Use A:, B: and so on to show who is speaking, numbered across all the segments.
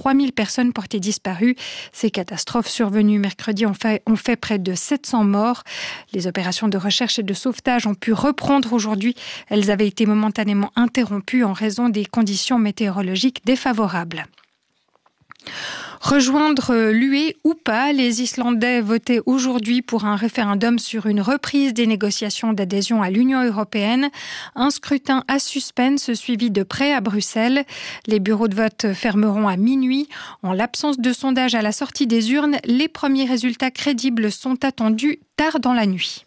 A: 3000 personnes portées disparues. Ces catastrophes survenues mercredi ont fait près de 700 morts. Les opérations de recherche et de sauvetage ont pu reprendre aujourd'hui. Elles avaient été momentanément interrompues en raison des conditions météorologiques défavorables. Rejoindre l'UE ou pas, les Islandais votaient aujourd'hui pour un référendum sur une reprise des négociations d'adhésion à l'Union européenne. Un scrutin à suspense suivi de près à Bruxelles. Les bureaux de vote fermeront à minuit. En l'absence de sondage à la sortie des urnes, les premiers résultats crédibles sont attendus tard dans la nuit.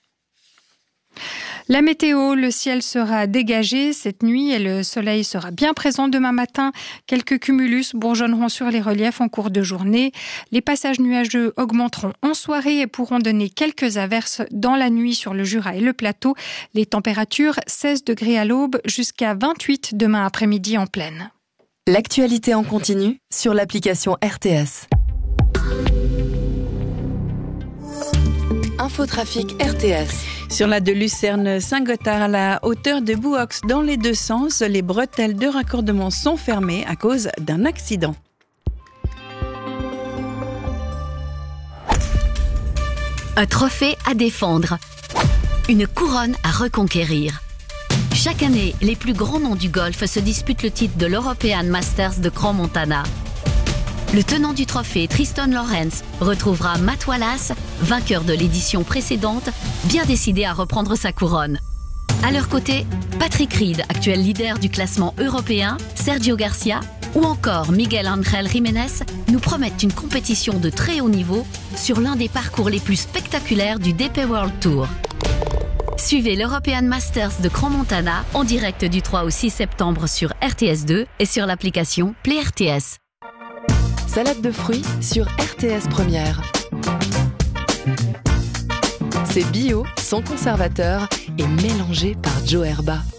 A: La météo, le ciel sera dégagé cette nuit et le soleil sera bien présent demain matin. Quelques cumulus bourgeonneront sur les reliefs en cours de journée. Les passages nuageux augmenteront en soirée et pourront donner quelques averses dans la nuit sur le Jura et le plateau. Les températures 16 degrés à l'aube jusqu'à 28 demain après-midi en plaine.
B: L'actualité en continu sur l'application RTS. Infotrafic RTS.
C: Sur la de Lucerne-Saint-Gothard à la hauteur de Bouox, dans les deux sens, les bretelles de raccordement sont fermées à cause d'un accident.
D: Un trophée à défendre. Une couronne à reconquérir. Chaque année, les plus grands noms du golf se disputent le titre de l'European Masters de Crans-Montana. Le tenant du trophée, Tristan Lawrence, retrouvera Matt Wallace, vainqueur de l'édition précédente, bien décidé à reprendre sa couronne. À leur côté, Patrick Reed, actuel leader du classement européen, Sergio Garcia ou encore Miguel Ángel Jiménez nous promettent une compétition de très haut niveau sur l'un des parcours les plus spectaculaires du DP World Tour. Suivez l'European Masters de Crans-Montana en direct du 3 au 6 septembre sur RTS2 et sur l'application Play RTS.
B: Salade de fruits sur RTS Première. C'est bio, sans conservateur et mélangé par Joe Herba.